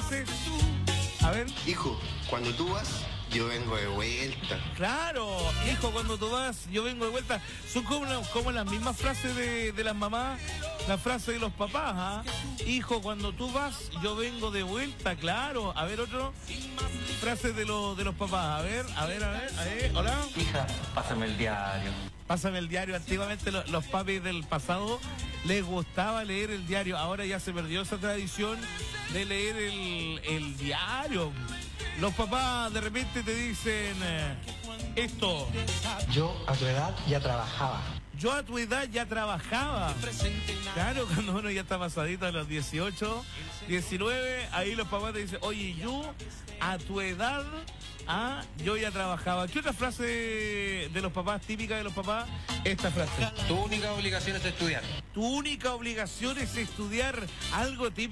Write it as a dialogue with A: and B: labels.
A: frases. A ver.
B: Hijo, cuando tú vas, yo vengo de vuelta.
A: Claro, hijo, cuando tú vas, yo vengo de vuelta. Son como las mismas frases de las mamás, las frases de los papás, ¿ah? Hijo, cuando tú vas, yo vengo de vuelta, claro. A ver, otro. Frases de los papás. A ver. Hola.
C: Hija, pásame el diario.
A: Pásame el diario. Antiguamente los papis del pasado les gustaba leer el diario. Ahora ya se perdió esa tradición de leer el diario. Los papás de repente te dicen esto.
D: Yo a tu edad ya trabajaba.
A: Yo a tu edad ya trabajaba. Claro, cuando uno ya está pasadito a los 18, 19, ahí los papás te dicen, oye, yo a tu edad, yo ya trabajaba. ¿Qué otra frase de los papás, típica de los papás? Esta frase.
C: Tu única obligación es estudiar.
A: Tu única obligación es estudiar, algo típico.